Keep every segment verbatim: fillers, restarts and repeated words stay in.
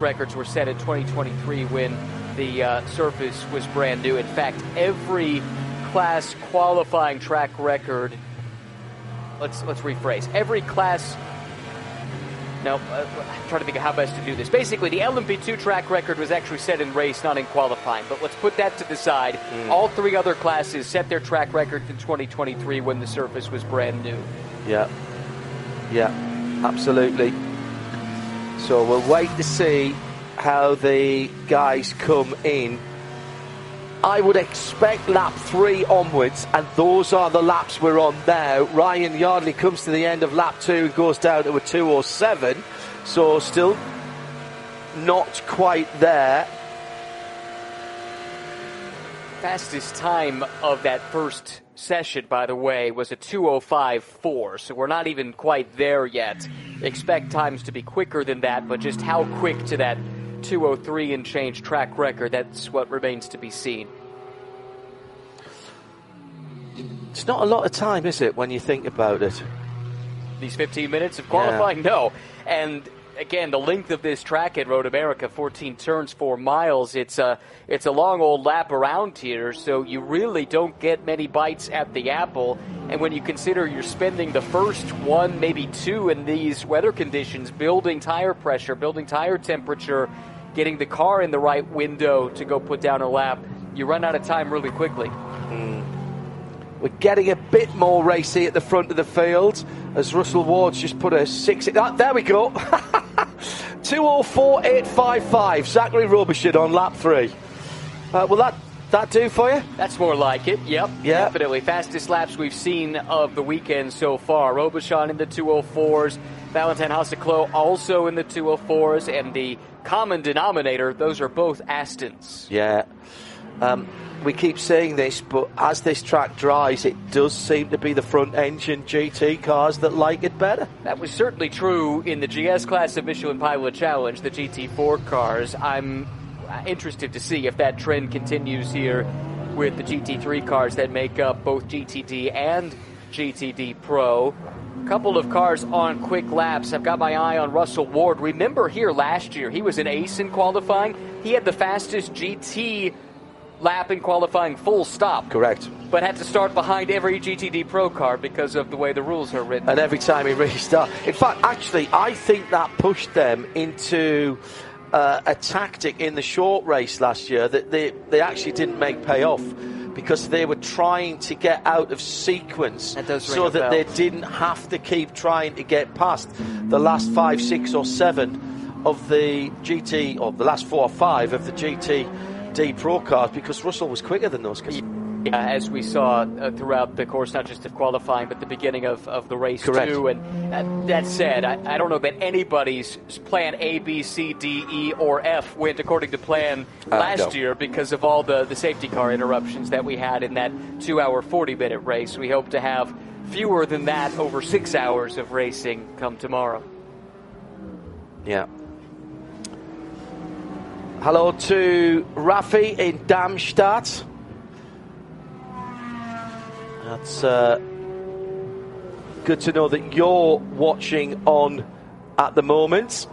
records were set in twenty twenty-three when the uh, surface was brand new. In fact, every class qualifying track record, let's let's rephrase, every class, no, uh, I'm trying to think of how best to do this. Basically, the L M P two track record was actually set in race, not in qualifying, but let's put that to the side. Mm. All three other classes set their track records in twenty twenty-three when the surface was brand new. Yeah, yeah, absolutely. So we'll wait to see how the guys come in. I would expect lap three onwards, and those are the laps we're on now. Ryan Yardley comes to the end of lap two and goes down to a two oh seven, so still not quite there. Fastest time of that first session, by the way, was a two oh five point four, so we're not even quite there yet. Expect times to be quicker than that, but just how quick to that two oh three and change track record, that's what remains to be seen. It's not a lot of time, is it, when you think about it? These fifteen minutes of qualifying? Yeah. No. And again, the length of this track at Road America, fourteen turns, four miles. It's a, it's a long old lap around here, so you really don't get many bites at the apple. And when you consider you're spending the first one, maybe two in these weather conditions, building tire pressure, building tire temperature, getting the car in the right window to go put down a lap, you run out of time really quickly. Mm. We're getting a bit more racy at the front of the field as Russell Ward's just put a six... Ah, there we go. two oh four point eight five five. Zachary Robichaud on lap three. Uh, will that, that do for you? That's more like it, yep. Yeah. Definitely. Fastest laps we've seen of the weekend so far. Robichaud in the two oh fours. Valentin Haseclau also in the two oh fours. And the common denominator, those are both Astons. Yeah. Um, we keep saying this, but as this track dries, it does seem to be the front-engine G T cars that like it better. That was certainly true in the G S class of Michelin Pilot Challenge, the G T four cars. I'm interested to see if that trend continues here with the G T three cars that make up both G T D and G T D Pro. A couple of cars on quick laps. I've got my eye on Russell Ward. Remember here last year, he was an ace in qualifying. He had the fastest G T lap in qualifying, full stop. Correct. But had to start behind every G T D Pro car because of the way the rules are written. And every time he restarted. In fact, actually, I think that pushed them into uh, a tactic in the short race last year that they, they actually didn't make pay off, because they were trying to get out of sequence that so that they didn't have to keep trying to get past the last five, six or seven of the G T, or the last four or five of the G T D Pro cars, because Russell was quicker than those guys. Yeah, as we saw uh, throughout the course, not just of qualifying, but the beginning of, of the race Correct. too. And uh, that said, I, I don't know that anybody's plan A, B, C, D, E, or F went according to plan uh, last no. year because of all the, the safety car interruptions that we had in that two-hour, forty-minute race. We hope to have fewer than that over six hours of racing come tomorrow. Yeah. Hello to Rafi in Darmstadt. That's uh, good to know that you're watching on at the moment.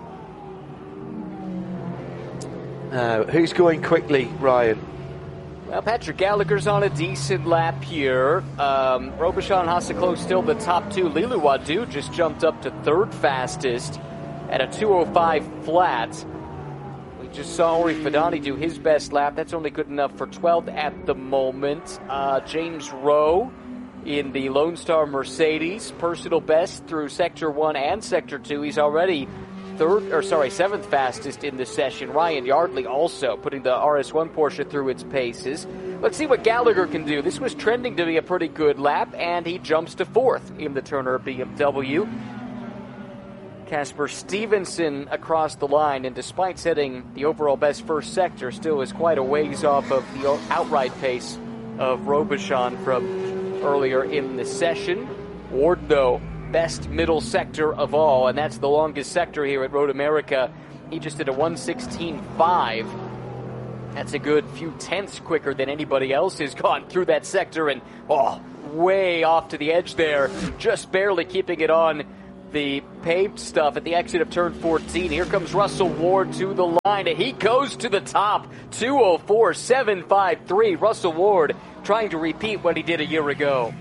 Uh, who's going quickly, Ryan? Well, Patrick Gallagher's on a decent lap here. Um, Robichaud and Haseclau still the top two. Lilu Wadu just jumped up to third fastest at a two oh five flat. Just saw Ori Fadani do his best lap. That's only good enough for twelfth at the moment. Uh, James Rowe in the Lone Star Mercedes, personal best through Sector one and Sector two. He's already third, or sorry, seventh fastest in the session. Ryan Yardley also putting the R S one Porsche through its paces. Let's see what Gallagher can do. This was trending to be a pretty good lap, and he jumps to fourth in the Turner B M W. Casper Stevenson across the line, and despite setting the overall best first sector, still is quite a ways off of the outright pace of Robichaud from earlier in the session. Ward, though, best middle sector of all, and that's the longest sector here at Road America. He just did a one sixteen point five. That's a good few tenths quicker than anybody else has gone through that sector, and oh, way off to the edge there, just barely keeping it on the paved stuff at the exit of turn fourteen. Here comes Russell Ward to the line, and he goes to the top. two oh four seven five three. Russell Ward trying to repeat what he did a year ago.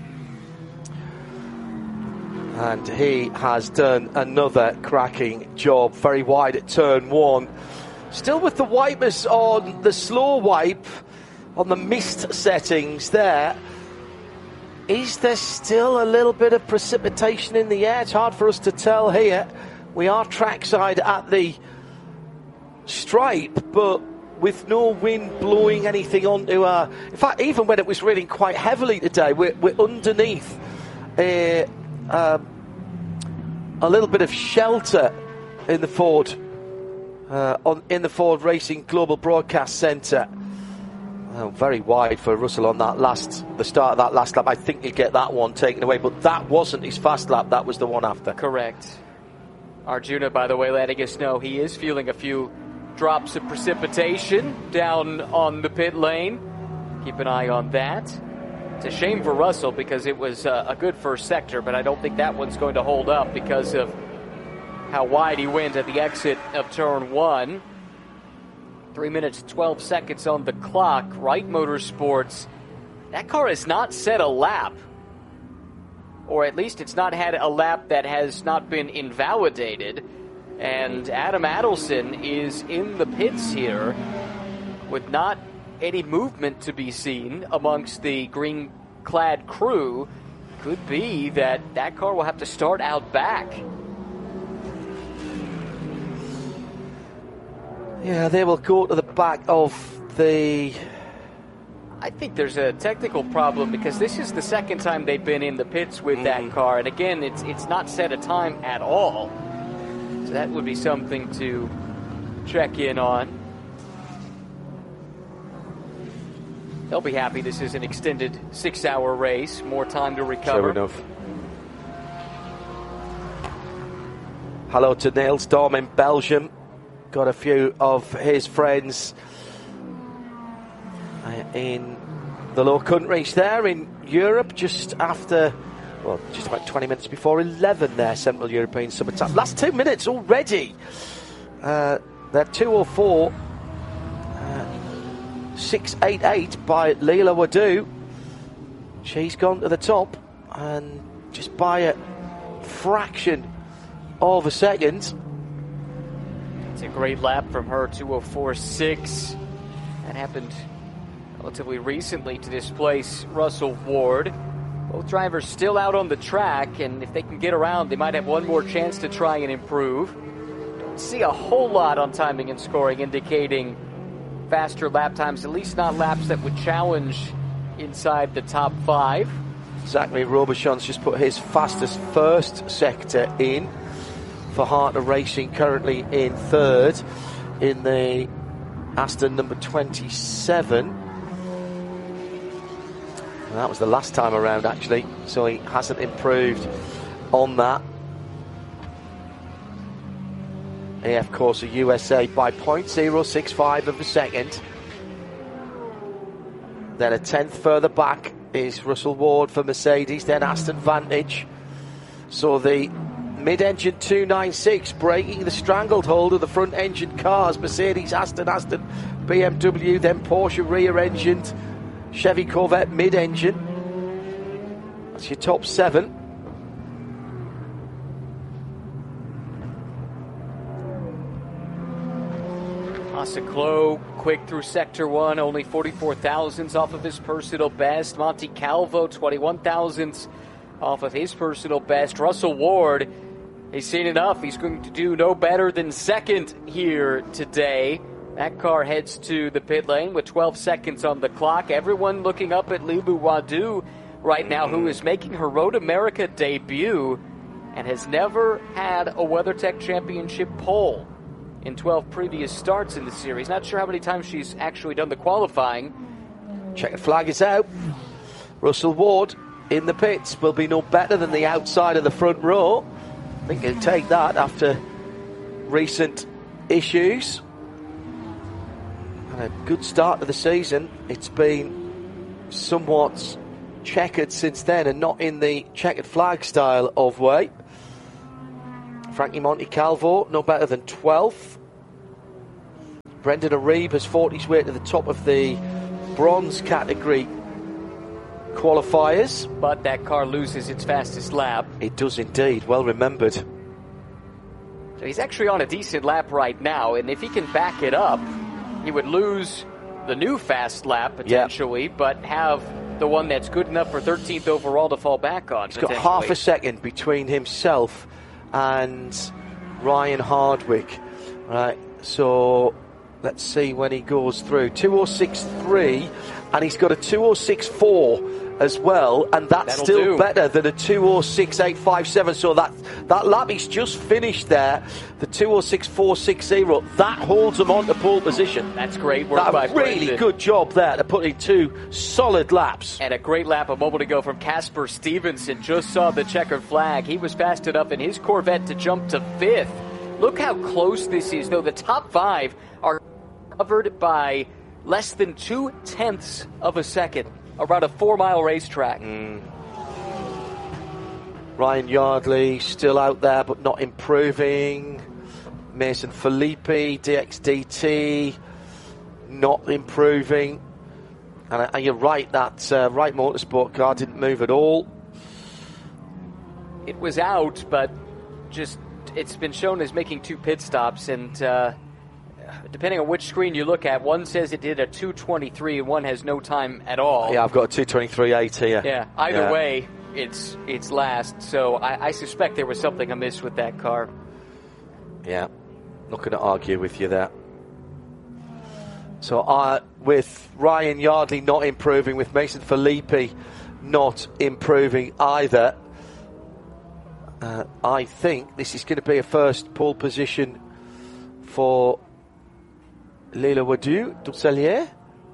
And he has done another cracking job. Very wide at turn one. Still with the wipers on the slow wipe, on the mist settings there. Is there still a little bit of precipitation in the air? It's hard for us to tell here. We are trackside at the stripe, but with no wind blowing anything onto our... In fact, even when it was raining quite heavily today, we're, we're underneath a, um, a little bit of shelter in the Ford, uh, on in the Ford Racing Global Broadcast Centre. Oh, very wide for Russell on that last, the start of that last lap. I think he'd get that one taken away, but that wasn't his fast lap. That was the one after. Correct. Arjuna, by the way, letting us know he is feeling a few drops of precipitation down on the pit lane. Keep an eye on that. It's a shame for Russell because it was uh, a good first sector, but I don't think that one's going to hold up because of how wide he went at the exit of turn one. Three minutes, twelve seconds on the clock. Wright Motorsports. That car has not set a lap. Or at least it's not had a lap that has not been invalidated. And Adam Adelson is in the pits here with not any movement to be seen amongst the green-clad crew. Could be that that car will have to start out back. Yeah, they will go to the back of the... I think there's a technical problem because this is the second time they've been in the pits with mm. that car. And again, it's it's not set a time at all. So that would be something to check in on. They'll be happy this is an extended six-hour race. More time to recover. Sure enough. Hello to Niels Storm in Belgium. Got a few of his friends in the Low Countries there in Europe, just after, well, just about twenty minutes before eleven there, Central European Summertime. Last two minutes already. Uh, they're two oh four six eighty-eight by Leela Wadu. She's gone to the top, and just by a fraction of a second. It's a great lap from her, two oh four six. That happened relatively recently to displace Russell Ward. Both drivers still out on the track, and if they can get around, they might have one more chance to try and improve. Don't see a whole lot on timing and scoring indicating faster lap times, at least not laps that would challenge inside the top five. Zachary Robichon's just put his fastest first sector in for Harter Racing, currently in third in the Aston number twenty-seven. And that was the last time around, actually, so he hasn't improved on that. A F Corsa U S A by zero point zero six five of a second. Then a tenth further back is Russell Ward for Mercedes, then Aston Vantage. So the mid-engine two ninety-six breaking the stranglehold of the front-engine cars. Mercedes, Aston, Aston, B M W, then Porsche rear-engined, Chevy Corvette mid-engine. That's your top seven. Asiclo, quick through sector one, only forty-four thousandths off of his personal best. Monte Calvo, twenty-one thousandths off of his personal best. Russell Ward, he's seen enough. He's going to do no better than second here today. That car heads to the pit lane with twelve seconds on the clock. Everyone looking up at Leela Wadu right now, who is making her Road America debut and has never had a WeatherTech Championship pole in twelve previous starts in the series. Not sure how many times she's actually done the qualifying. Checkered flag is out. Russell Ward in the pits will be no better than the outside of the front row. I think he'll take that after recent issues. And a good start to the season. It's been somewhat checkered since then, and not in the checkered flag style of way. Frankie Montecalvo, no better than twelfth. Brendan Aribe has fought his way to the top of the bronze category qualifiers. But that car loses its fastest lap. It does indeed, well remembered. So he's actually on a decent lap right now, and if he can back it up, he would lose the new fast lap potentially, yep. but have the one that's good enough for thirteenth overall to fall back on. He's got half a second between himself and Ryan Hardwick. Right, so let's see when he goes through. two oh six point three, and he's got a two oh six point four as well, and that's That'll still do. better than a two oh six point eight five seven. So that that lap he's just finished there, the two oh six point four six zero, that holds him on to pole position. That's great work that by really Brendan. Good job there to put in two solid laps. And a great lap a moment ago from Casper Stevenson. Just saw the checkered flag. He was fast enough in his Corvette to jump to fifth. Look how close this is, though. The top five are covered by less than two tenths of a second around a four-mile racetrack. Mm. Ryan Yardley still out there, but not improving. Mason Filippi, D X D T, not improving. And, and you're right, that uh, Wright Motorsport car didn't move at all. It was out, but just it's been shown as making two pit stops, and uh, depending on which screen you look at, one says it did a two twenty-three and one has no time at all. Yeah, I've got a two twenty-three eight here. Yeah, either yeah. way, it's it's last. So I, I suspect there was something amiss with that car. Yeah, not going to argue with you there. So uh, with Ryan Yardley not improving, with Mason Filippi not improving either, uh, I think this is going to be a first pole position for Leila-Wadu Dusselier.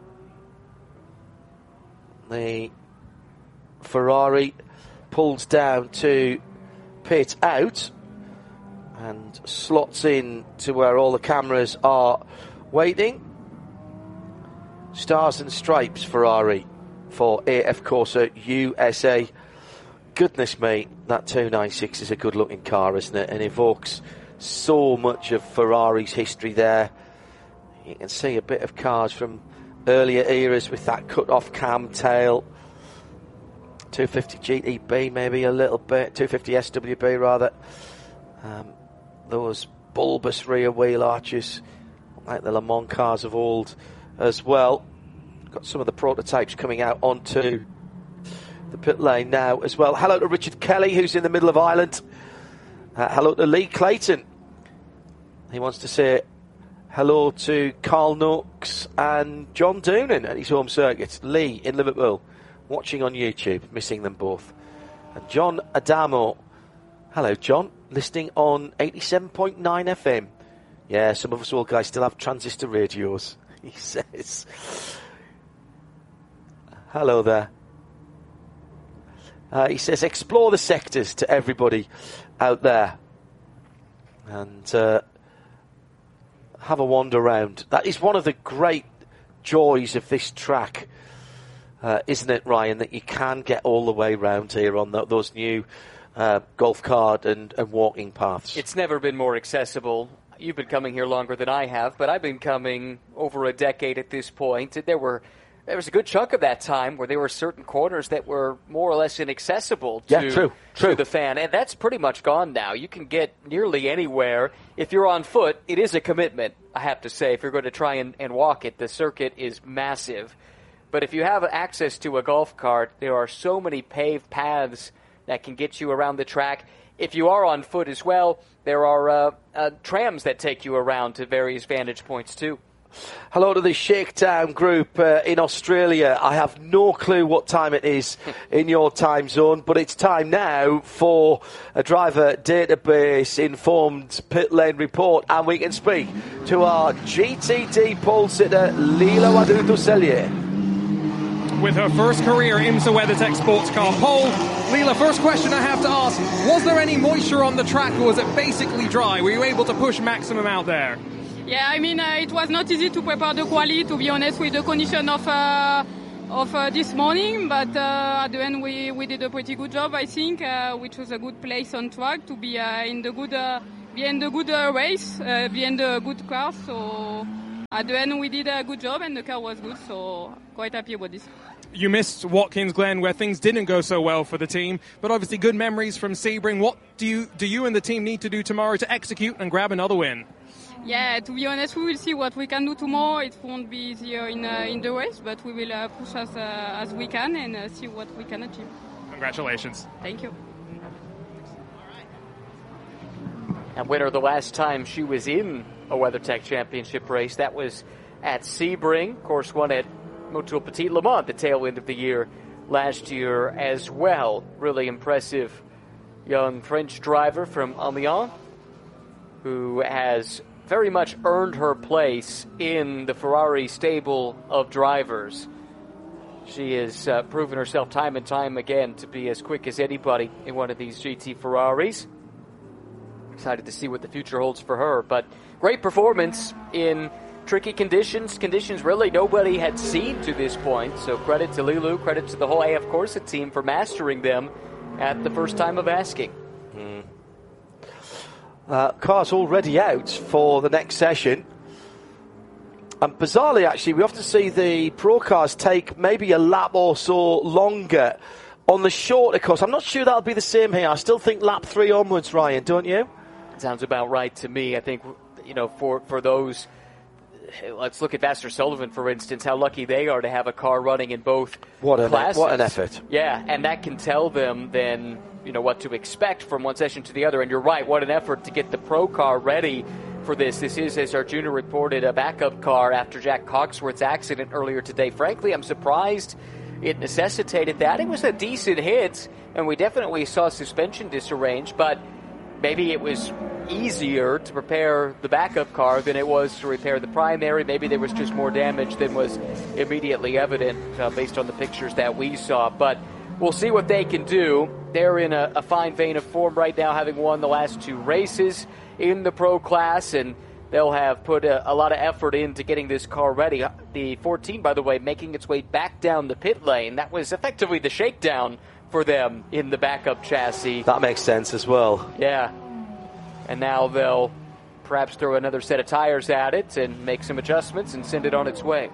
The Ferrari pulls down to pit out and slots in to where all the cameras are waiting. Stars and Stripes Ferrari for A F Corsa U S A. Goodness me, that two ninety-six is a good looking car, isn't it? And evokes so much of Ferrari's history there. You can see a bit of cars from earlier eras with that cut off cam tail. two fifty G T B maybe a little bit, two fifty S W B rather. Um, those bulbous rear wheel arches, like the Le Mans cars of old as well. Got some of the prototypes coming out onto the pit lane now as well. Hello to Richard Kelly, who's in the middle of Ireland. Uh, hello to Lee Clayton. He wants to say hello to Carl Noakes and John Doonan at his home circuit. Lee in Liverpool, watching on YouTube, missing them both. And John Adamo. Hello, John, listening on eighty-seven point nine F M. Yeah, some of us old guys still have transistor radios, he says. Hello there. Uh, he says, explore the sectors to everybody out there. And uh, have a wander around. That is one of the great joys of this track, uh, isn't it, Ryan, that you can get all the way round here on the, those new uh, golf cart and, and walking paths. It's never been more accessible. You've been coming here longer than I have, but I've been coming over a decade at this point. There were there was a good chunk of that time where there were certain corners that were more or less inaccessible to, yeah, true, true. to the fan, and that's pretty much gone now. You can get nearly anywhere. If you're on foot, it is a commitment, I have to say. If you're going to try and, and walk it, the circuit is massive. But if you have access to a golf cart, there are so many paved paths that can get you around the track. If you are on foot as well, there are uh, uh, trams that take you around to various vantage points too. Hello to the Shakedown group uh, in Australia. I have no clue what time it is in your time zone, but it's time now for a driver database informed pit lane report, and we can speak to our G T D pole sitter, Leila-Wadu Dusselier. With her first career IMSA WeatherTech sports car pole, Leila, first question I have to ask, was there any moisture on the track, or was it basically dry? Were you able to push maximum out there? Yeah, I mean, uh, it was not easy to prepare the quali, to be honest, with the condition of uh, of uh, this morning, but uh, at the end we, we did a pretty good job, I think. Uh, we chose a good place on track to be uh, in the good, uh, be in the good uh, race, uh, be in the good car. So at the end we did a good job and the car was good, so quite happy about this. You missed Watkins Glen, where things didn't go so well for the team, but obviously good memories from Sebring. What do you do you and the team need to do tomorrow to execute and grab another win? Yeah, to be honest, we will see what we can do tomorrow. It won't be easier in uh, in the race, but we will uh, push as uh, as we can and uh, see what we can achieve. Congratulations. Thank you. And winner the last time she was in a WeatherTech Championship race, that was at Sebring. Of course, won at Motul Petit Le Mans at the tail end of the year last year as well. Really impressive young French driver from Amiens, who has very much earned her place in the Ferrari stable of drivers. She has uh, proven herself time and time again to be as quick as anybody in one of these G T Ferraris. Excited to see what the future holds for her, but great performance in tricky conditions, conditions really nobody had seen to this point. So credit to Lilu, credit to the whole A F Corsa team for mastering them at the first time of asking. Mm. Uh, car's already out for the next session. And bizarrely, actually, we often see the Pro cars take maybe a lap or so longer on the shorter course. I'm not sure that'll be the same here. I still think lap three onwards, Ryan, don't you? Sounds about right to me. I think, you know, for, for those... Let's look at Vasser Sullivan, for instance, how lucky they are to have a car running in both what an classes. What an effort. Yeah, and that can tell them then, you know, what to expect from one session to the other. And you're right, what an effort to get the Pro car ready for this. This is, as Arjuna reported, a backup car after Jack Cogsworth's accident earlier today. Frankly, I'm surprised it necessitated that. It was a decent hit, and we definitely saw suspension disarrange, but maybe it was easier to prepare the backup car than it was to repair the primary. Maybe there was just more damage than was immediately evident uh, based on the pictures that we saw. But we'll see what they can do. They're in a, a fine vein of form right now, having won the last two races in the Pro class, and they'll have put a, a lot of effort into getting this car ready. The fourteen, by the way, making its way back down the pit lane. That was effectively the shakedown for them in the backup chassis. That makes sense as well. Yeah. And now they'll perhaps throw another set of tires at it and make some adjustments and send it on its way.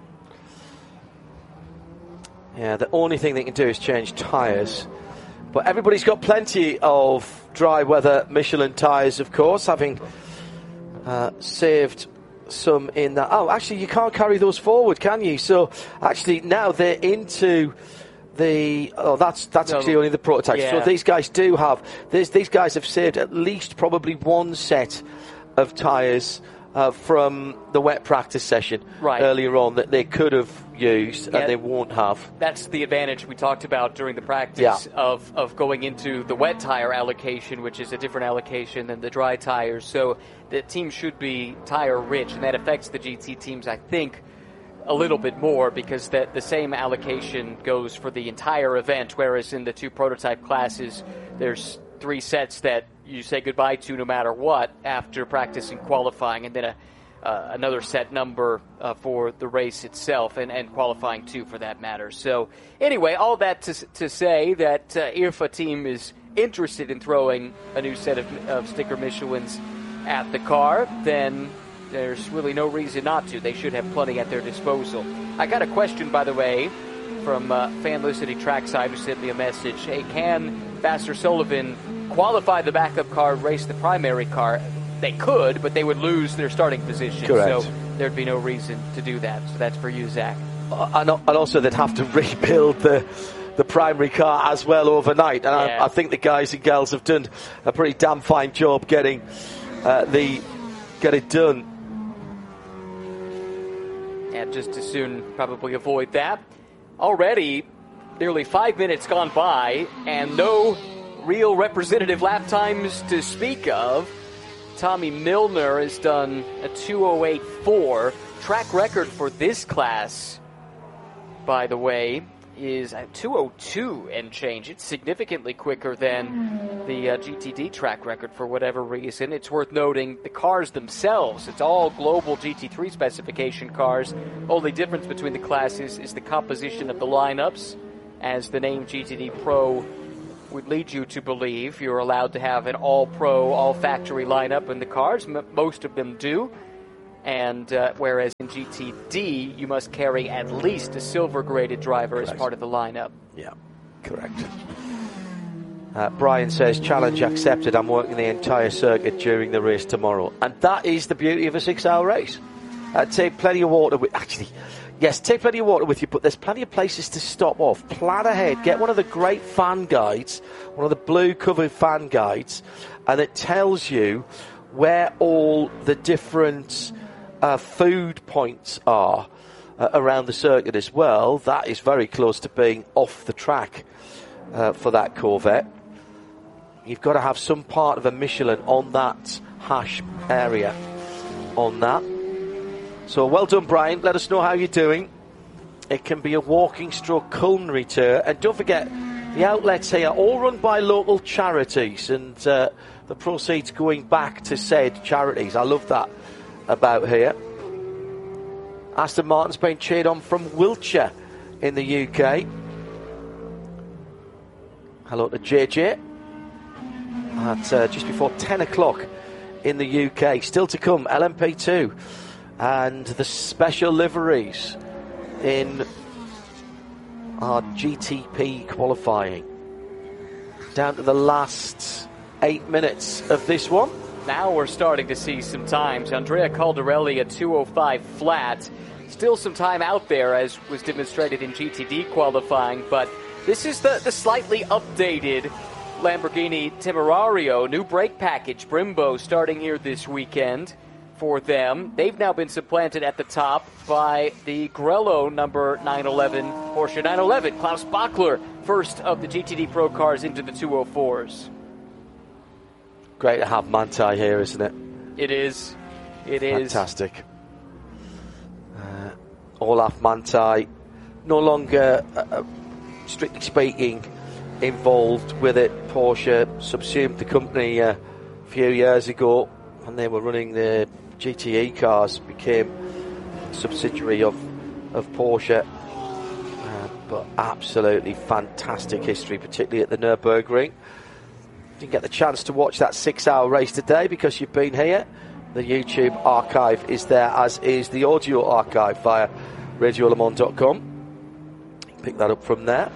Yeah, the only thing they can do is change tyres. But everybody's got plenty of dry weather Michelin tyres, of course, having uh, saved some in that. Oh, actually, you can't carry those forward, can you? So, actually, now they're into... The oh that's that's no, actually only the prototypes. yeah. So these guys do have these these guys have saved at least probably one set of tyres uh, from the wet practice session right. earlier on that they could have used yeah, and they won't have. That's the advantage we talked about during the practice yeah. of of going into the wet tire allocation, which is a different allocation than the dry tires. So the team should be tire rich, and that affects the G T teams, I think, a little bit more, because the, the same allocation goes for the entire event, whereas in the two prototype classes, there's three sets that you say goodbye to no matter what after practice and qualifying, and then a, uh, another set number uh, for the race itself, and, and qualifying too, for that matter. So anyway, all that to, to say that uh, I R F A team is interested in throwing a new set of, of sticker Michelins at the car, then there's really no reason not to. They should have plenty at their disposal. I got a question, by the way, from uh, fan listening trackside who sent me a message. Hey, can Vasser Sullivan qualify the backup car, race the primary car? They could, but they would lose their starting position. Correct. So there'd be no reason to do that. So that's for you, Zach. Uh, and, and also they'd have to rebuild the the primary car as well overnight. And yeah. I, I think the guys and girls have done a pretty damn fine job getting uh, the get it done. And just as soon probably avoid that. Already, nearly five minutes gone by, and no real representative lap times to speak of. Tommy Milner has done a two oh eight point four. Track record for this class, by the way, is at two oh two and change. It's significantly quicker than the uh, G T D track record for whatever reason. It's worth noting the cars themselves. It's all global G T three specification cars. Only difference between the classes is the composition of the lineups. As the name G T D Pro would lead you to believe, you're allowed to have an all-pro, all-factory lineup in the cars. M- most of them do. And uh, whereas in G T D, you must carry at least a silver-graded driver correct. As part of the lineup. Yeah, correct. Uh, Brian says, challenge accepted. I'm working the entire circuit during the race tomorrow. And that is the beauty of a six-hour race. Uh, take plenty of water with... Actually, yes, take plenty of water with you, but there's plenty of places to stop off. Plan ahead. Get one of the great fan guides, one of the blue-covered fan guides, and it tells you where all the different... Uh, food points are uh, around the circuit as well. That is very close to being off the track uh, for that Corvette. You've got to have some part of a Michelin on that hash area on that. So well done, Brian. Let us know how you're doing. It can be a walking stroke culinary tour. And don't forget, the outlets here are all run by local charities, and uh, the proceeds going back to said charities. I love that about here. Aston Martin's been cheered on from Wiltshire in the U K. Hello to J J at uh, just before ten o'clock in the U K. Still to come, L M P two and the special liveries in our G T P qualifying. Down to the last eight minutes of this one. Now we're starting to see some times. Andrea Caldarelli at two oh five flat. Still some time out there, as was demonstrated in G T D qualifying, but this is the, the slightly updated Lamborghini Temerario. New brake package, Brembo, starting here this weekend for them. They've now been supplanted at the top by the Grello number nine eleven, Porsche nine eleven. Klaus Bachler, first of the G T D Pro cars into the two oh fours. Great to have Manthey here, isn't it? It is. It is. Fantastic. Uh, Olaf Manthey, no longer, uh, strictly speaking, involved with it. Porsche subsumed the company uh, a few years ago when they were running the G T E cars, became a subsidiary of, of Porsche. Uh, but absolutely fantastic history, particularly at the Nürburgring. Didn't get the chance to watch that six-hour race today because you've been here. The YouTube archive is there, as is the audio archive via radio le mans dot com. Pick that up from there.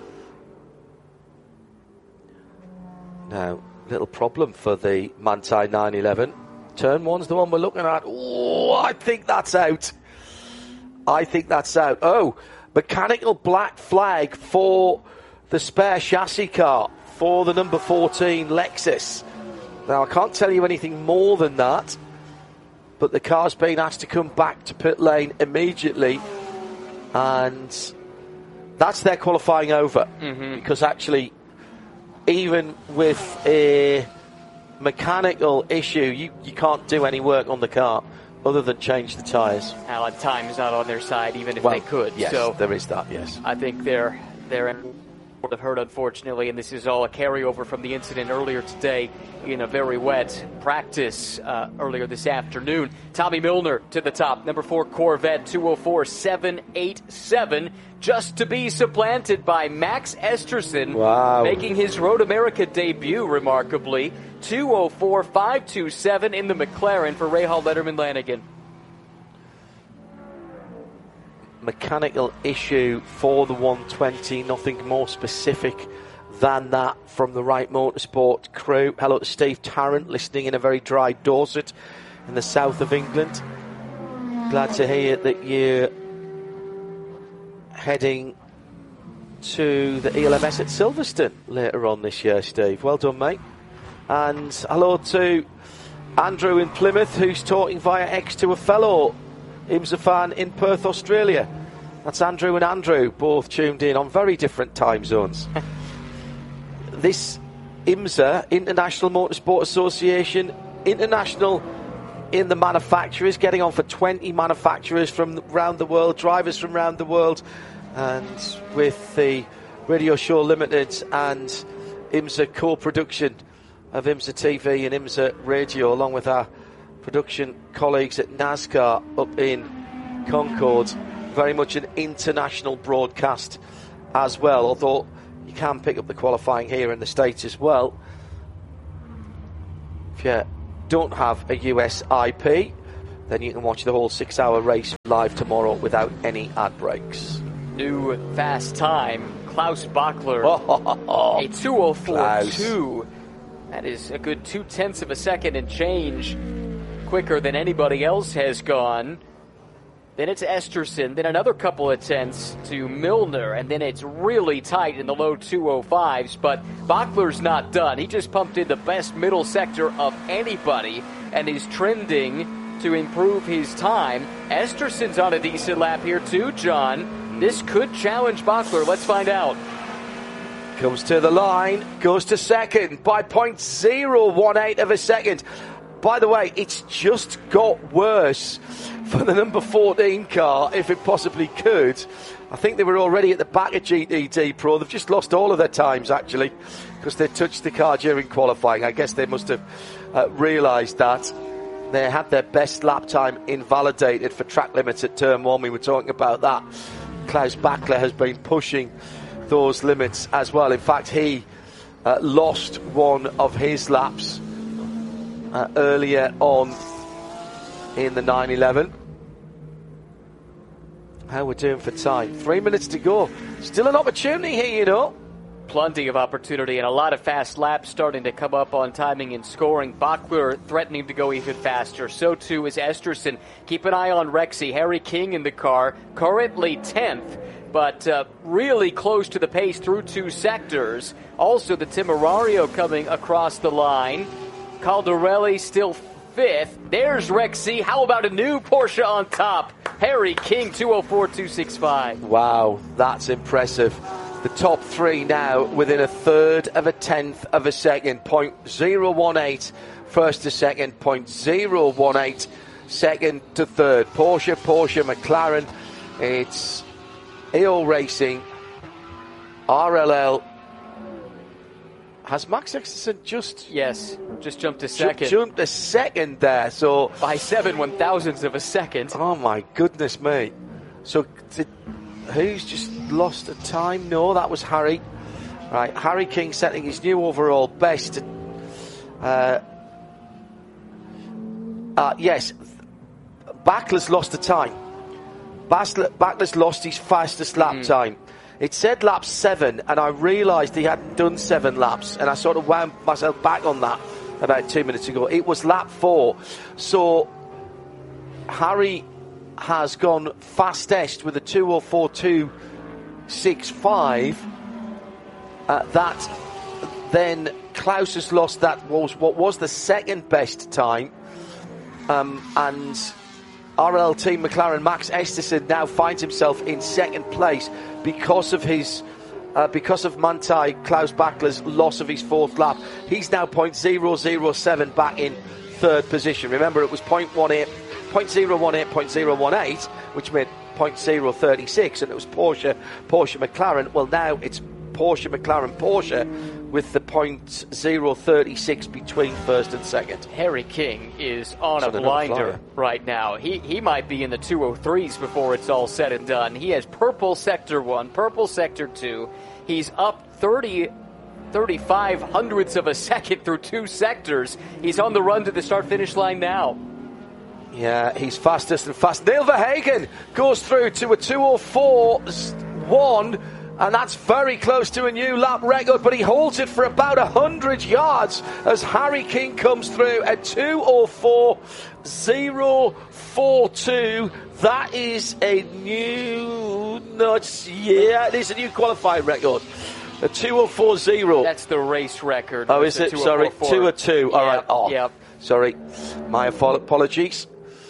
Now, little problem for the Manthey nine eleven. Turn one's the one we're looking at. Oh, I think that's out. I think that's out. Oh, mechanical black flag for the spare chassis car for the number fourteen Lexus. Now, I can't tell you anything more than that, but the car's been asked to come back to pit lane immediately, and that's their qualifying over. Mm-hmm. Because actually, even with a mechanical issue, you, you can't do any work on the car other than change the tyres. Well, time is not on their side, even if well, they could. Yes, so there is that, yes. I think they're they're in have heard, unfortunately, and this is all a carryover from the incident earlier today in a very wet practice uh, earlier this afternoon. Tommy Milner to the top, number four Corvette, two oh four seven eighty-seven, just to be supplanted by Max Esterson, wow. making his Road America debut, remarkably, two oh four five twenty-seven in the McLaren for Rahal Letterman Lanigan. Mechanical issue for the one twenty, nothing more specific than that from the Wright Motorsport crew. Hello to Steve Tarrant, listening in a very dry Dorset in the south of England. Glad to hear that you're heading to the E L M S at Silverstone later on this year, Steve. Well done, mate. And hello to Andrew in Plymouth, who's talking via X to a fellow IMSA fan in Perth, Australia. That's Andrew and Andrew, both tuned in on very different time zones. This IMSA, International Motorsport Association, international in the manufacturers, getting on for twenty manufacturers from around the world, drivers from around the world, And with the Radio Show Limited and IMSA co-production of IMSA T V and IMSA Radio, along with our production colleagues at NASCAR up in Concord, very much an international broadcast as well, although you can pick up the qualifying here in the States as well. If you don't have a U S I P, then you can watch the whole six-hour race live tomorrow without any ad breaks. New fast time, Klaus Bachler, Oh, a two oh four two. That is a good two-tenths of a second and change quicker than anybody else has gone. Then it's Esterson, then another couple of tenths to Milner, and then it's really tight in the low two oh fives, but Bachler's not done. He just pumped in the best middle sector of anybody and is trending to improve his time. Esterson's on a decent lap here too, John. This could challenge Bachler. Let's find out. Comes to the line, goes to second by point zero one eight of a second. By the way, it's just got worse for the number fourteen car, if it possibly could. I think they were already at the back of G T D Pro. They've just lost all of their times, actually, because they touched the car during qualifying. I guess they must have uh, realised that. They had their best lap time invalidated for track limits at turn one. We were talking about that. Klaus Bachler has been pushing those limits as well. In fact, he uh, lost one of his laps uh, earlier on in the nine eleven. How we're doing for time? Three minutes to go. Still an opportunity here, you know. Plenty of opportunity and a lot of fast laps starting to come up on timing and scoring. Bachler threatening to go even faster. So too is Esterson. Keep an eye on Rexy. Harry King in the car, currently tenth, but uh, really close to the pace through two sectors. Also the Temerario coming across the line. Caldarelli still fifth. There's Rexy. How about a new Porsche on top? Harry King, two oh four two sixty-five. Wow, that's impressive. The top three now within a third of a tenth of a second. point zero one eight first to second. point zero one eight second to third. Porsche, Porsche, McLaren. It's A O Racing. R L L. Has Max Esterson just... Yes, just jumped a second. Ju- jumped a second there, so... By seven one thousandths of a second. Oh my goodness me. So... Did, who's just lost a time? No, that was Harry. Right, Harry King setting his new overall best. Uh, uh, yes, Bachler's lost a time. Bachler's lost his fastest lap mm. time. It said lap seven, and I realised he hadn't done seven laps, and I sort of wound myself back on that about two minutes ago. It was lap four. So Harry has gone fastest with a two oh four two sixty-five. Uh, that then Klaus has lost that was what was the second best time, um, and R L Team McLaren Max Esterson now finds himself in second place because of his uh, because of Manthey Klaus Bachler's loss of his fourth lap. He's now point zero zero seven back in third position. Remember, it was point one eight. point zero one eight, point zero one eight, which made point zero three six, and it was Porsche, Porsche McLaren. Well, now it's Porsche McLaren Porsche with the point zero three six between first and second. Harry King is on so a blinder right now. He he might be in the two oh threes before it's all said and done. He has purple sector one, purple sector two. He's up thirty, thirty-five hundredths of a second through two sectors. He's on the run to the start-finish line now. Yeah, he's fastest and fast. Neil Verhagen goes through to a two oh four one, and that's very close to a new lap record, but he holds it for about one hundred yards as Harry King comes through at two oh four oh four two. That is a new, no, it's, yeah, it is a new qualifying record. A two oh four oh. That's the race record. Oh, is it? Sorry, two oh two. All right. Oh, yep. Sorry. My apologies.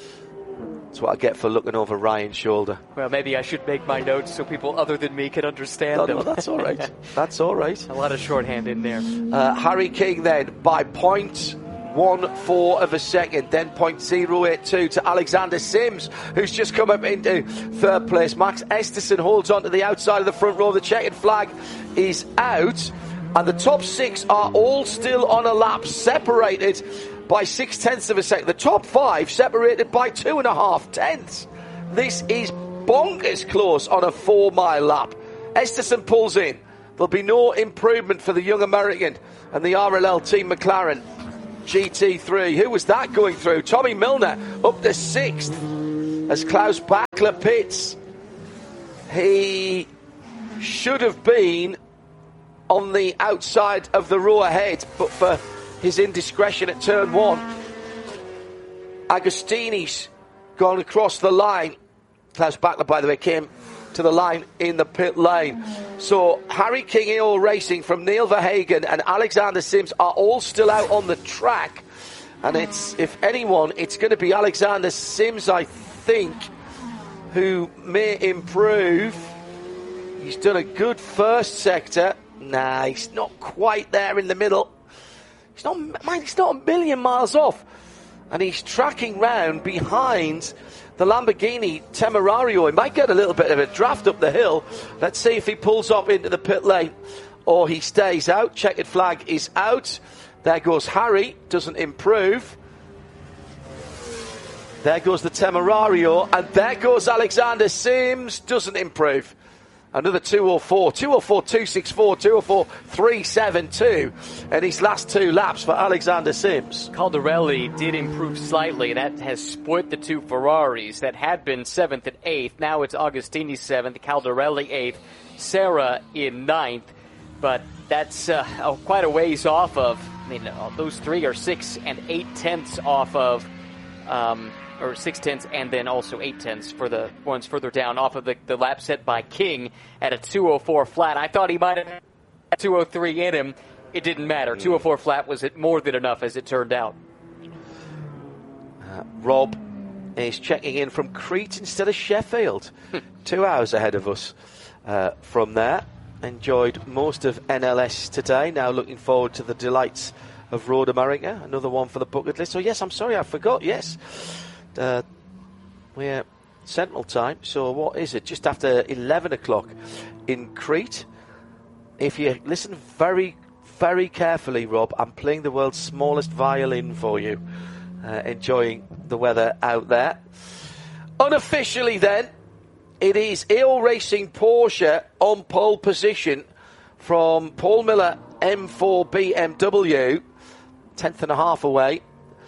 That's what I get for looking over Ryan's shoulder. Well, maybe I should make my notes so people other than me can understand no, them. No, that's all right. That's all right. A lot of shorthand in there. Uh, Harry King then by point one four of a second. Then point zero eight two to Alexander Sims, who's just come up into third place. Max Esterson holds on to the outside of the front row. The checkered flag is out, and the top six are all still on a lap, separated by six tenths of a second. The top five separated by two and a half tenths. This is bonkers close on a four mile lap. Esterson pulls in. There'll be no improvement for the young American and the R L L Team McLaren G T three. Who was that going through? Tommy Milner up to sixth as Klaus Bachler pits. He should have been on the outside of the row ahead, but for his indiscretion at turn one. Agostini's gone across the line. Klaus Bachler, by the way, came to the line in the pit lane. So Harry King A O Racing from Neil Verhagen and Alexander Sims are all still out on the track. And it's, if anyone, it's going to be Alexander Sims, I think, who may improve. He's done a good first sector. Nah, he's not quite there in the middle. He's not, man, he's not a million miles off. And he's tracking round behind the Lamborghini Temerario. He might get a little bit of a draft up the hill. Let's see if he pulls up into the pit lane or he stays out. Checkered flag is out. There goes Harry. Doesn't improve. There goes the Temerario. And there goes Alexander Sims. Doesn't improve. Another two oh four. two oh four two sixty-four. two oh four three seventy-two. And his last two laps for Alexander Sims. Caldarelli did improve slightly, and that has split the two Ferraris that had been seventh and eighth. Now it's Agostini seventh, Caldarelli eighth, Serra in ninth. But that's uh, oh, quite a ways off of, I mean, uh, those three are six and eight tenths off of, um, or six tenths and then also eight tenths for the ones further down off of the, the lap set by King at a two oh four flat. I thought he might have had two oh three in him. It didn't matter. Mm. two oh four flat was it more than enough as it turned out. Uh, Rob is checking in from Crete instead of Sheffield. Two hours ahead of us uh, from there. Enjoyed most of N L S today. Now looking forward to the delights of Road America. Another one for the bucket list. Oh, yes, I'm sorry, I forgot. Yes. Uh, we're Central Time, so what is it? Just after eleven o'clock in Crete. If you listen very, very carefully, Rob, I'm playing the world's smallest violin for you. Uh, enjoying the weather out there. Unofficially, then, it is A O Racing Porsche on pole position from Paul Miller M four B M W, tenth and a half away.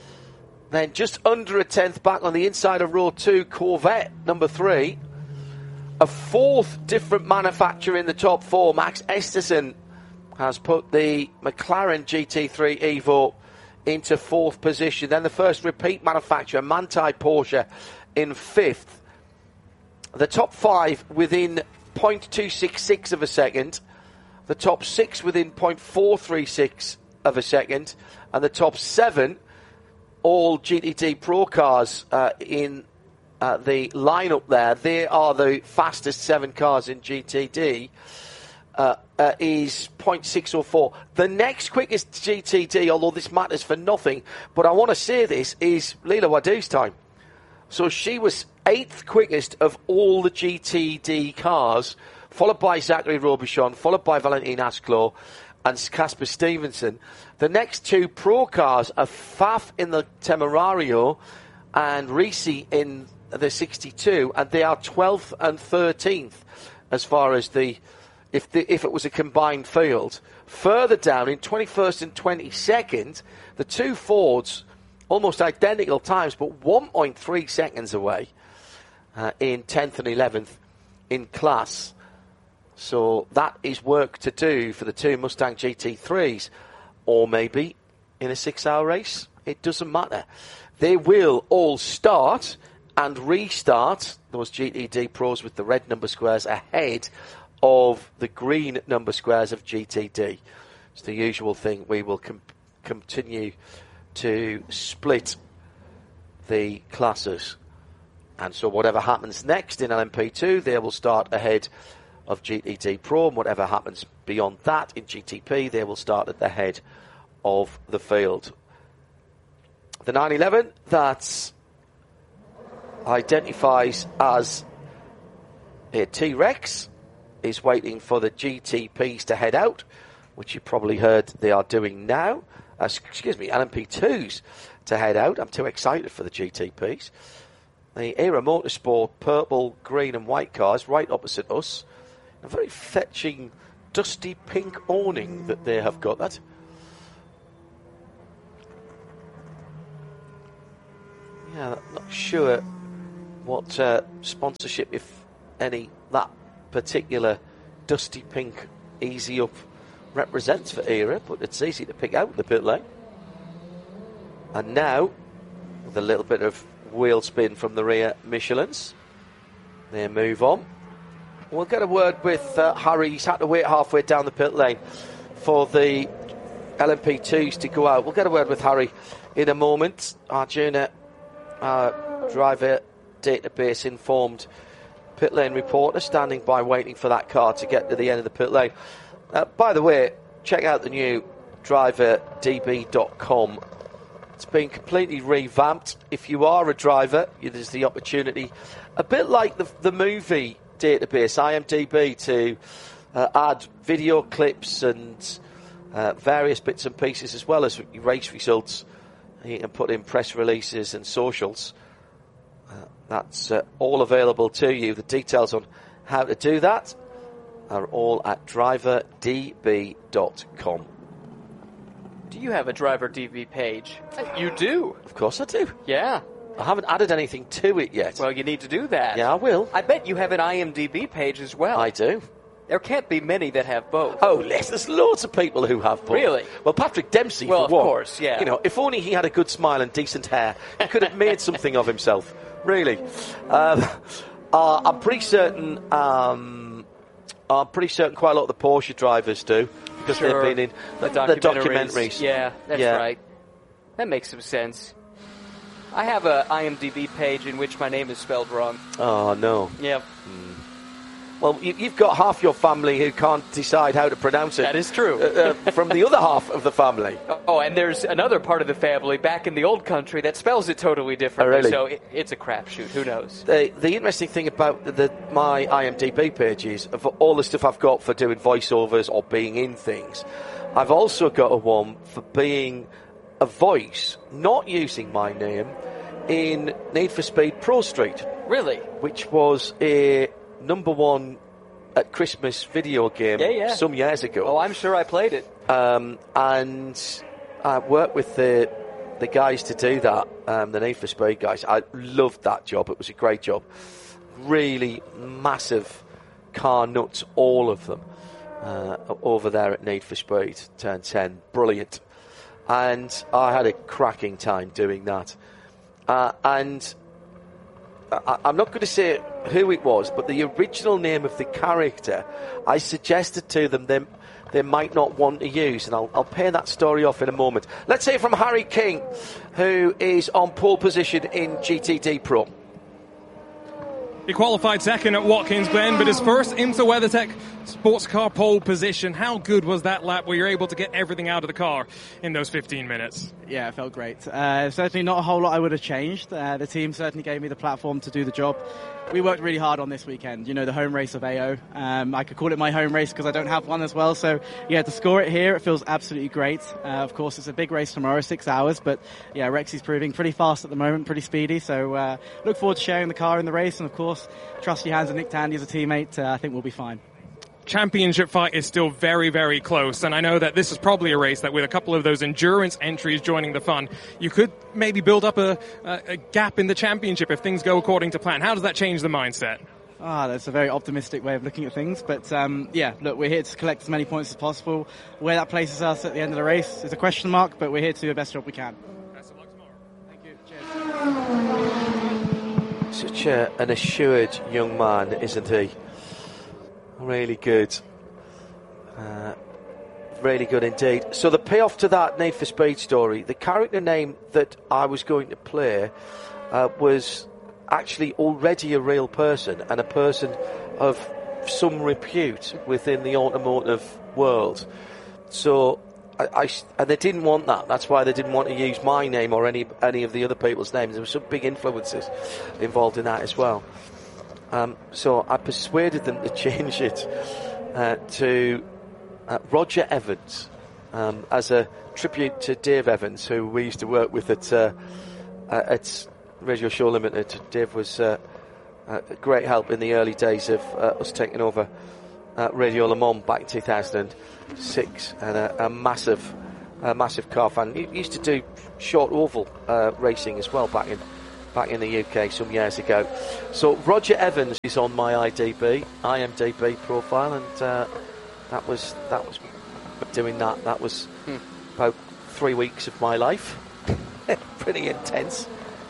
Then just under a tenth back on the inside of row two, Corvette number three. A fourth different manufacturer in the top four. Max Esterson has put the McLaren G T three Evo into fourth position. Then the first repeat manufacturer, Manthey Porsche, in fifth. The top five within point two six six of a second. The top six within point four three six of a second. And the top seven, all G T D Pro cars uh, in uh, the lineup there. They are the fastest seven cars in G T D. Uh, uh, is point six oh four. The next quickest G T D, although this matters for nothing, but I want to say this, is Leila Wadou's time. So she was eighth quickest of all the G T D cars, followed by Zachary Robichon, followed by Valentin Asclot and Casper Stevenson. The next two pro cars are Faf in the Temerario and Risi in the sixty-two, and they are twelfth and thirteenth as far as the if the if it was a combined field. Further down in twenty-first and twenty-second, the two Fords almost identical times, but one point three seconds away uh, in tenth and eleventh in class. So that is work to do for the two Mustang G T threes, or maybe in a six-hour race. It doesn't matter. They will all start and restart, those G T D Pros with the red number squares, ahead of the green number squares of G T D. It's the usual thing. We will com- continue to split the classes. And so whatever happens next in L M P two, they will start ahead of G T D Pro, and whatever happens beyond that in G T P, they will start at the head of the field. the nine eleven that identifies as a T-Rex is waiting for the G T Ps to head out, which you probably heard they are doing now. Uh, excuse me, L M P twos to head out. I'm too excited for the G T Ps. The Era Motorsport purple, green and white cars right opposite us. A very fetching, dusty pink awning that they have got that. Yeah, I'm not sure what uh, sponsorship, if any, that particular dusty pink easy up represents for Era, but it's easy to pick out the pit lane. And now, with a little bit of wheel spin from the rear Michelins, they move on. We'll get a word with uh, Harry. He's had to wait halfway down the pit lane for the L M P twos to go out. We'll get a word with Harry in a moment. Arjuna, our driver database informed pit lane reporter, standing by waiting for that car to get to the end of the pit lane. Uh, by the way, check out the new driver d b dot com. It's been completely revamped. If you are a driver, there's the opportunity, a bit like the, the movie database, I M D B, to uh, add video clips and uh, various bits and pieces, as well as race results. You can put in press releases and socials. Uh, that's uh, all available to you. The details on how to do that are all at driver d b dot com. Do you have a driver D B page? You do. Of course I do. Yeah. I haven't added anything to it yet. Well, you need to do that. Yeah, I will. I bet you have an I M D B page as well. I do. There can't be many that have both. Oh, Les, there's loads of people who have both. Really? Well, Patrick Dempsey, well, for one. of course, yeah. You know, if only he had a good smile and decent hair, he could have made something of himself. Really. Um, uh, I'm pretty certain... Um, I'm pretty certain quite a lot of the Porsche drivers do, because sure. they've been in the, the, documentaries. the documentaries. Yeah, that's yeah. right. That makes some sense. I have a I M D B page in which my name is spelled wrong. Oh, no. Yep. Mm. Well, you, you've got half your family who can't decide how to pronounce it. That is true. uh, uh, from the other half of the family. Oh, and there's another part of the family back in the old country that spells it totally differently. Oh, really? So it, it's a crapshoot. Who knows? The, the interesting thing about the, the, my I M D B page is, of all the stuff I've got for doing voiceovers or being in things, I've also got a one for being a voice, not using my name, in Need for Speed Pro Street. Really? Which was a number one at Christmas video game yeah, yeah. some years ago. Oh, I'm sure I played it. Um, and I worked with the the guys to do that, um, the Need for Speed guys. I loved that job. It was a great job. Really massive car nuts, all of them, uh, over there at Need for Speed Turn ten. Brilliant. And I had a cracking time doing that. Uh, and I, I'm not going to say who it was, but the original name of the character, I suggested to them they, they might not want to use, and I'll, I'll pay that story off in a moment. Let's hear from Harry King, who is on pole position in G T D Pro. He qualified second at Watkins Glen, but his first IMSA WeatherTech sports car pole position. How good was that lap where you're able to get everything out of the car in those fifteen minutes? Yeah, it felt great. Uh, certainly not a whole lot I would have changed. Uh, the team certainly gave me the platform to do the job. We worked really hard on this weekend. You know, the home race of A O. Um, I could call it my home race because I don't have one as well. So, yeah, to score it here, it feels absolutely great. Uh, of course, it's a big race tomorrow, six hours. But, yeah, Rexy's proving pretty fast at the moment, pretty speedy. So, uh, look forward to sharing the car in the race. And, of course, trust your hands and Nick Tandy as a teammate. Uh, I think we'll be fine. Championship fight is still very, very close, and I know that this is probably a race that with a couple of those endurance entries joining the fun, you could maybe build up a, a, a gap in the championship if things go according to plan. How does that change the mindset? Ah, that's a very optimistic way of looking at things, but um, yeah, look, we're here to collect as many points as possible. Where that places us at the end of the race is a question mark, but we're here to do the best job we can. Best of luck tomorrow. Thank you. Cheers. Such a, an assured young man, isn't he? Really good. Uh, really good indeed. So the payoff to that Need for Speed story, the character name that I was going to play uh, was actually already a real person, and a person of some repute within the automotive world. So I, I, and they didn't want that. That's why they didn't want to use my name or any any of the other people's names. There were some big influences involved in that as well. Um, so I persuaded them to change it uh, to uh, Roger Evans um, as a tribute to Dave Evans, who we used to work with at uh, uh, at Radio Show Limited. Dave was uh, a great help in the early days of uh, us taking over uh, Radio Le Mans back in two thousand six, and a, a massive, a massive car fan. He used to do short oval uh, racing as well back in back in the U K some years ago. So Roger Evans is on my I D B, I M D B profile, and uh, that was that was doing that. That was hmm. about three weeks of my life. Pretty intense.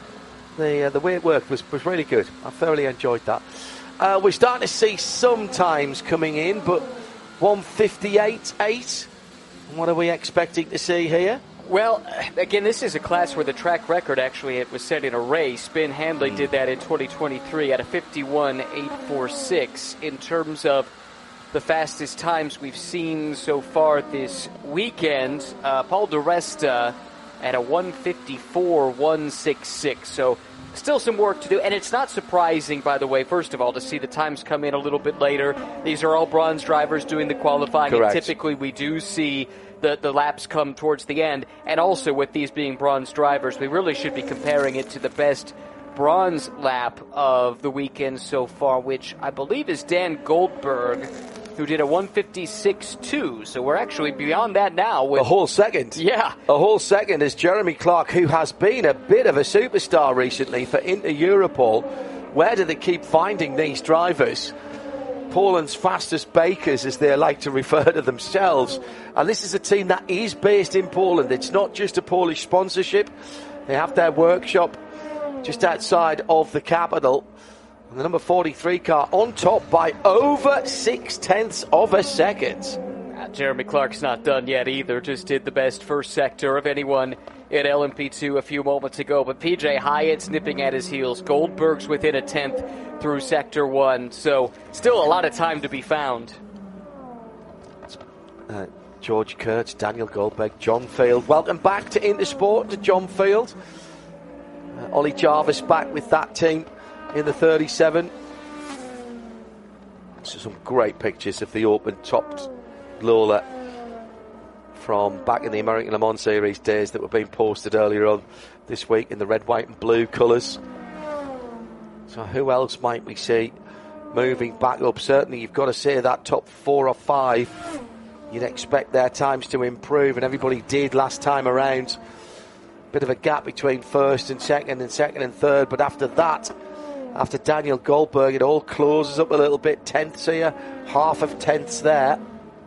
The uh, the way it worked was, was really good. I thoroughly enjoyed that. Uh, we're starting to see some times coming in, but one fifty-eight point eight. What are we expecting to see here? Well, again, this is a class where the track record actually it was set in a race. Ben Handley did that in twenty twenty-three at a fifty-one point eight four six. In terms of the fastest times we've seen so far this weekend, uh, Paul di Resta at a one fifty-four point one six six. So still some work to do, and it's not surprising, by the way, first of all, to see the times come in a little bit later. These are all bronze drivers doing the qualifying, Correct. And typically we do see the, the laps come towards the end, and also with these being bronze drivers, we really should be comparing it to the best bronze lap of the weekend so far, which I believe is Dan Goldberg, who did a one fifty-six point two, so we're actually beyond that now. With, a whole second. Yeah. A whole second as Jeremy Clark, who has been a bit of a superstar recently for Inter Europol. Where do they keep finding these drivers? Poland's fastest bakers, as they like to refer to themselves. And this is a team that is based in Poland. It's not just a Polish sponsorship. They have their workshop just outside of the capital. And the number forty-three car on top by over six tenths of a second. Uh, Jeremy Clark's not done yet either. Just did the best first sector of anyone in L M P two a few moments ago. But P J Hyatt's nipping at his heels. Goldberg's within a tenth through sector one. So still a lot of time to be found. Uh, George Kurtz, Daniel Goldberg, John Field. Welcome back to Intersport, to John Field. Uh, Ollie Jarvis back with that team in the thirty-seven. So some great pictures of the open-topped Lola from back in the American Le Mans Series days that were being posted earlier on this week in the red, white and blue colours. So who else might we see moving back up? Certainly you've got to say that top four or five, you'd expect their times to improve, and everybody did last time around. Bit of a gap between first and second and second and third, but after that, after Daniel Goldberg, it all closes up a little bit. Tenths here, half of tenths there.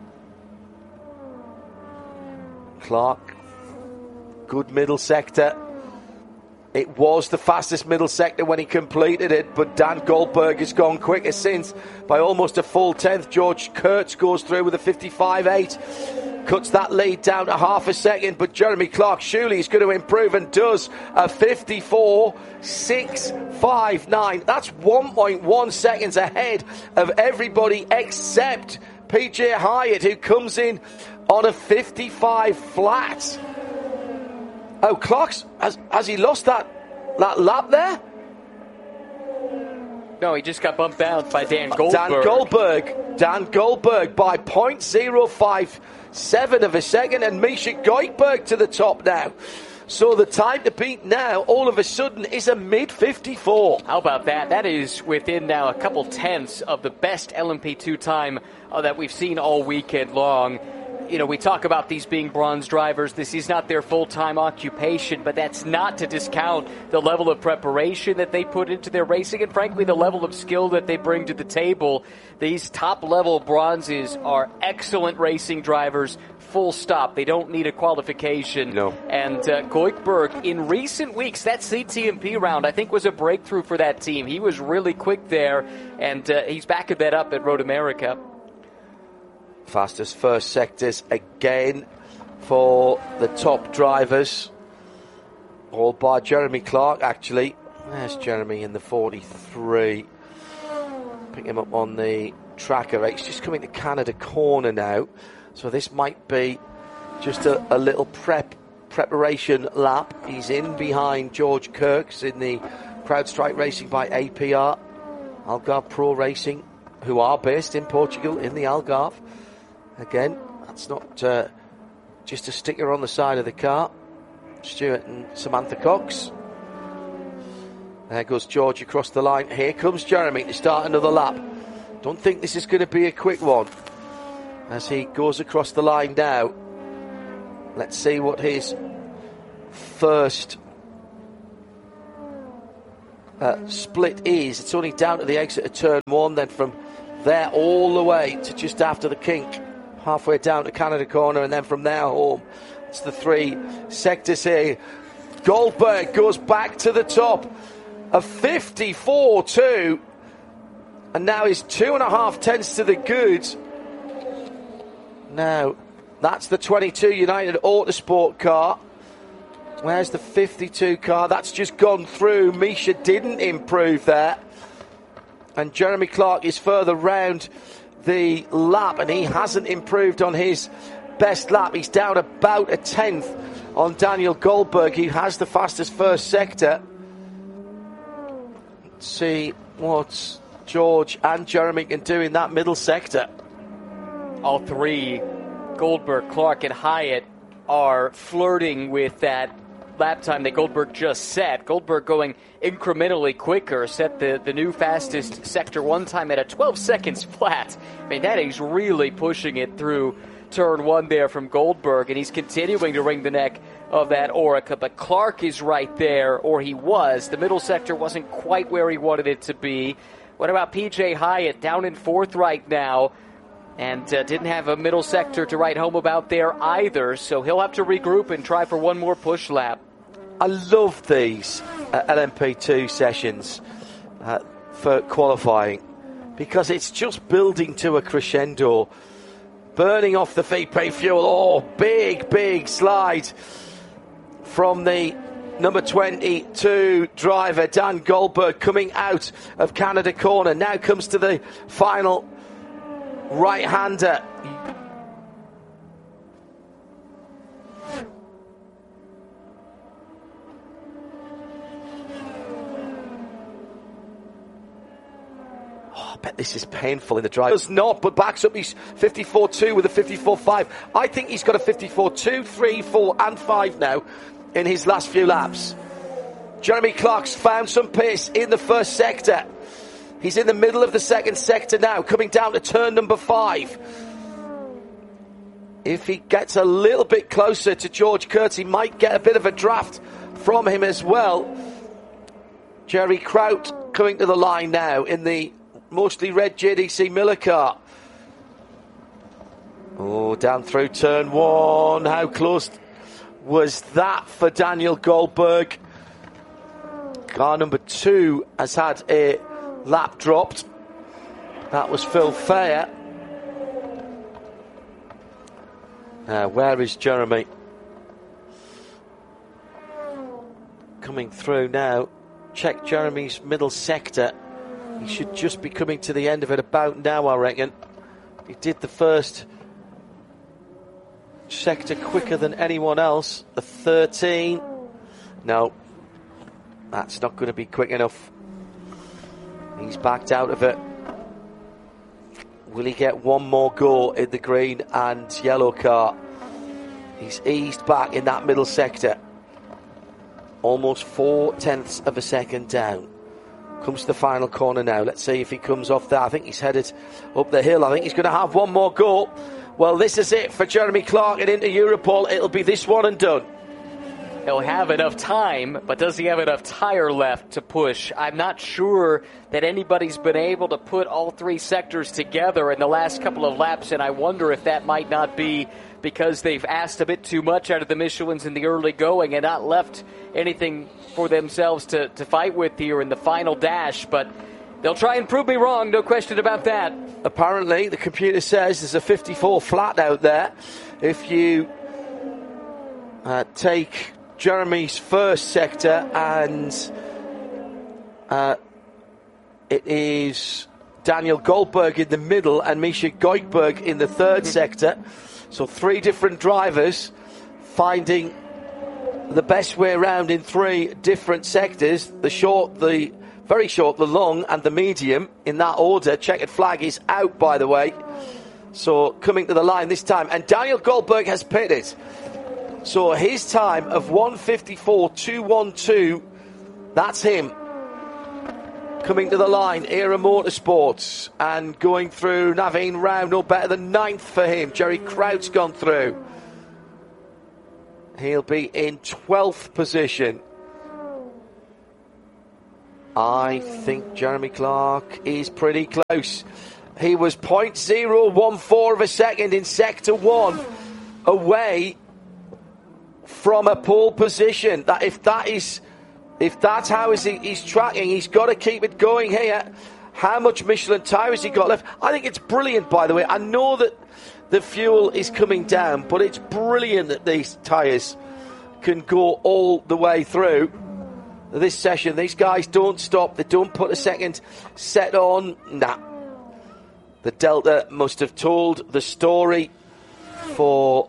Clark, good middle sector. It was the fastest middle sector when he completed it, but Dan Goldberg has gone quicker since by almost a full tenth. George Kurtz goes through with a fifty-five point eight. Cuts that lead down to half a second, but Jeremy Clark surely is going to improve and does a fifty-four point six five nine. That's one point one seconds ahead of everybody except P J Hyatt, who comes in on a fifty-five flat. Oh, Clark's, has, has he lost that, that lap there? No, he just got bumped out by Dan Goldberg. Dan Goldberg. Dan Goldberg by zero point zero five seven of a second, and Misha Goldberg to the top now. So the time to beat now, all of a sudden, is a mid fifty-four. How about that? That is within now a couple tenths of the best L M P two time uh, that we've seen all weekend long. You know, we talk about these being bronze drivers. This is not their full-time occupation, but that's not to discount the level of preparation that they put into their racing and, frankly, the level of skill that they bring to the table. These top-level bronzes are excellent racing drivers, full stop. They don't need a qualification. No. And uh, Goldberg, in recent weeks, that C T M P round, I think, was a breakthrough for that team. He was really quick there, and uh, he's backing that up at Road America. Fastest first sectors again for the top drivers. All by Jeremy Clark, actually. There's Jeremy in the forty-three. Pick him up on the tracker. He's just coming to Canada corner now. So this might be just a, a little prep preparation lap. He's in behind George Kirks in the CrowdStrike Racing by A P R, Algarve Pro Racing, who are based in Portugal in the Algarve. Again, that's not uh, just a sticker on the side of the car. Stuart and Samantha Cox. There goes George across the line. Here comes Jeremy to start another lap. Don't think this is going to be a quick one as he goes across the line now. Let's see what his first uh, split is. It's only down to the exit of turn one, then from there all the way to just after the kink, halfway down to Canada Corner, and then from there home. It's the three sectors here. Goldberg goes back to the top. A fifty-four two, and now he's two and a half tenths to the good. Now, that's the twenty-two United Autosport car. Where's the fifty-two car? That's just gone through. Misha didn't improve there. And Jeremy Clark is further round the lap, and he hasn't improved on his best lap. He's down about a tenth on Daniel Goldberg, who has the fastest first sector. See what George and Jeremy can do in that middle sector. All three, Goldberg, Clark, and Hyatt, are flirting with that lap time that Goldberg just set. Goldberg going incrementally quicker, set the, the new fastest sector one time at a twelve seconds flat. I mean, that is really pushing it through turn one there from Goldberg, and he's continuing to wring the neck of that Orica, but Clark is right there, or he was. The middle sector wasn't quite where he wanted it to be. What about P J Hyatt, down in fourth right now, and uh, didn't have a middle sector to write home about there either, so he'll have to regroup and try for one more push lap. I love these uh, L M P two sessions uh, for qualifying, because it's just building to a crescendo, burning off the V P fuel. Oh, big, big slide from the number twenty-two driver, Dan Goldberg, coming out of Canada Corner. Now comes to the final right-hander. Oh, I bet this is painful in the drive. Does not, but backs up his fifty-four two with a fifty-four five. I think he's got a fifty-four two, three, four, and five now in his last few laps. Jeremy Clark's found some pace in the first sector. He's in the middle of the second sector now, coming down to turn number five. If he gets a little bit closer to George Kurtz, he might get a bit of a draft from him as well. Jerry Kraut coming to the line now in the mostly red J D C Miller car. Oh, down through turn one. How close was that for Daniel Goldberg? Car number two has had a lap dropped. That was Phil Fair. Now, where is Jeremy? Coming through now. Check Jeremy's middle sector. He should just be coming to the end of it about now, I reckon. He did the first sector quicker than anyone else. The thirteen. No, that's not going to be quick enough. He's backed out of it. Will he get one more go in the green and yellow car? He's eased back in that middle sector. Almost four tenths of a second down. Comes to the final corner now. Let's see if he comes off there. I think he's headed up the hill. I think he's going to have one more go. Well, this is it for Jeremy Clark and into Europol. It'll be this one and done. He'll have enough time, but does he have enough tire left to push? I'm not sure that anybody's been able to put all three sectors together in the last couple of laps, and I wonder if that might not be because they've asked a bit too much out of the Michelins in the early going and not left anything for themselves to, to fight with here in the final dash. But they'll try and prove me wrong, no question about that. Apparently, the computer says there's a fifty-four flat out there. If you uh, take Jeremy's first sector and uh, it is Daniel Goldberg in the middle and Misha Goldberg in the third sector. So three different drivers finding the best way around in three different sectors. The short, the very short, the long, and the medium in that order. Checkered flag is out, by the way. So coming to the line this time. And Daniel Goldberg has pitted. So his time of one fifty-four two twelve, that's him. Coming to the line, Era Motorsports, and going through Naveen Rao, no better than ninth for him. Jerry Kraut's gone through. He'll be in twelfth position. I think Jeremy Clark is pretty close. He was zero point zero one four of a second in sector one away from a pole position. That if that is, if that's how he's tracking, he's got to keep it going here. How much Michelin tyre has he got left? I think it's brilliant, by the way. I know that the fuel is coming down, but it's brilliant that these tyres can go all the way through this session. These guys don't stop. They don't put a second set on. Nah. The Delta must have told the story for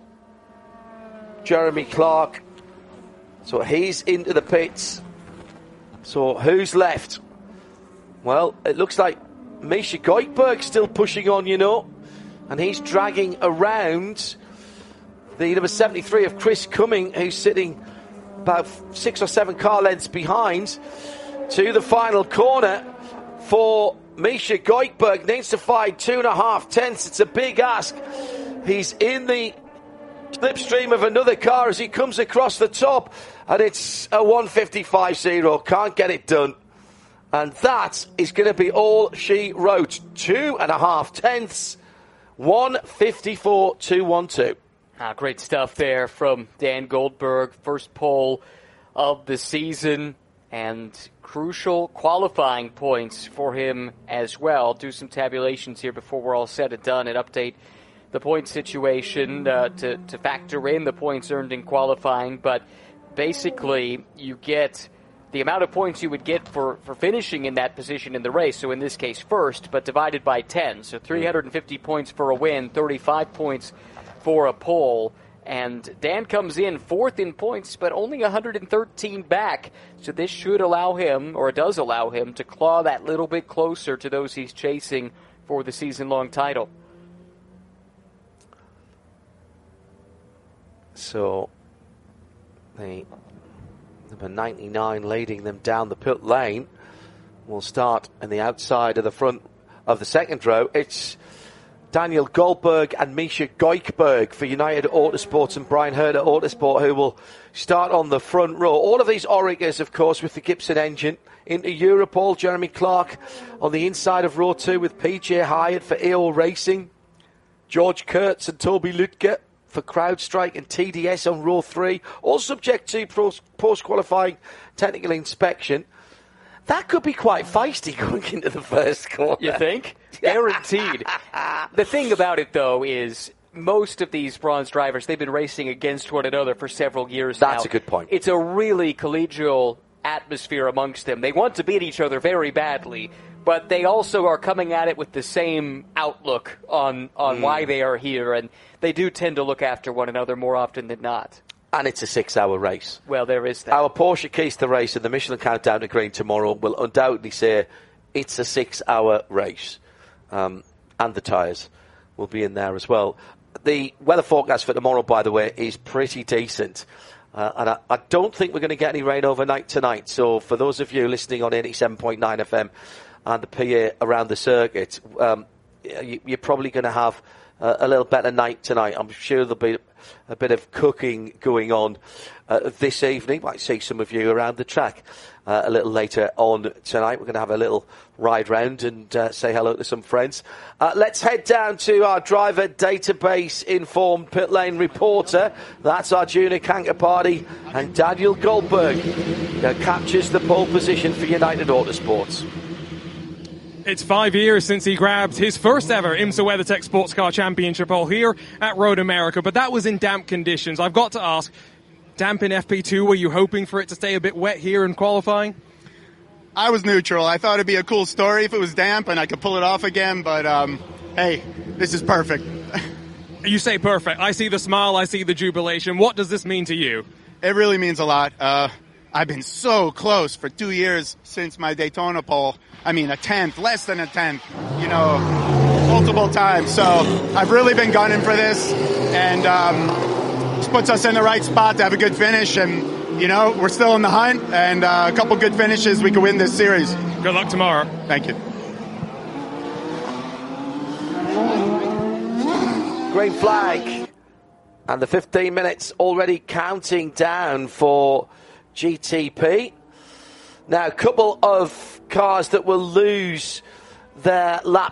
Jeremy Clark. So he's into the pits. So who's left? Well, it looks like Misha Goikberg's still pushing on, you know. And he's dragging around the number seventy-three of Chris Cumming, who's sitting about six or seven car lengths behind, to the final corner for Misha Goikberg. Needs to find two and a half tenths. It's a big ask. He's in the slipstream of another car as he comes across the top, and it's a one fifty-five zero. Can't get it done. And that is going to be all she wrote. Two and a half tenths. one fifty-four two twelve. Ah, great stuff there from Dan Goldberg. First pole of the season, and crucial qualifying points for him as well. Do some tabulations here before we're all said and done and update the point situation uh, to, to factor in the points earned in qualifying. But basically, you get the amount of points you would get for, for finishing in that position in the race, so in this case first, but divided by ten. So three hundred fifty points for a win, thirty-five points for a pole. And Dan comes in fourth in points, but only one hundred thirteen back. So this should allow him, or it does allow him, to claw that little bit closer to those he's chasing for the season-long title. So, the number ninety-nine leading them down the pit lane will start on the outside of the front of the second row. It's Daniel Goldberg and Misha Goikberg for United Autosports and Brian Herder Autosport, who will start on the front row. All of these Oregas, of course, with the Gibson engine. Into Europe, all Jeremy Clark on the inside of row two with P J Hyatt for A O Racing. George Kurtz and Toby Lutke for CrowdStrike and T D S on row three, all subject to post-qualifying technical inspection. That could be quite feisty going into the first corner. You think? Guaranteed. The thing about it, though, is most of these bronze drivers, they've been racing against one another for several years now. That's a good point. It's a really collegial atmosphere amongst them. They want to beat each other very badly, but they also are coming at it with the same outlook on, on mm. why they are here, and they do tend to look after one another more often than not. And it's a six-hour race. Well, there is that. Our Porsche Keys to Race and the Michelin Countdown to Green tomorrow will undoubtedly say it's a six-hour race. Um, and the tyres will be in there as well. The weather forecast for tomorrow, by the way, is pretty decent. Uh, and I, I don't think we're going to get any rain overnight tonight. So for those of you listening on eighty-seven point nine F M and the P A around the circuit, um, you, you're probably going to have uh, a little better night tonight. I'm sure there'll be a bit of cooking going on uh, this evening. Might see some of you around the track uh, a little later on tonight. We're going to have a little ride round and uh, say hello to some friends. Uh, let's head down to our driver database informed pit lane reporter. That's Arjuna Kankapati, and Daniel Goldberg uh, captures the pole position for United Autosports. It's five years since he grabbed his first ever IMSA WeatherTech Sports Car Championship pole here at Road America, but that was in damp conditions. I've got to ask, damp in F P two, were you hoping for it to stay a bit wet here in qualifying? I was neutral. I thought it'd be a cool story if it was damp and I could pull it off again, but um, hey, this is perfect. You say perfect. I see the smile, I see the jubilation. What does this mean to you? It really means a lot. Uh, I've been so close for two years since my Daytona pole. I mean, a tenth, less than a tenth, you know, multiple times. So I've really been gunning for this, and um, this puts us in the right spot to have a good finish. And, you know, we're still in the hunt, and uh, a couple good finishes, we can win this series. Good luck tomorrow. Thank you. Green flag. And the fifteen minutes already counting down for G T P. Now, a couple of cars that will lose their lap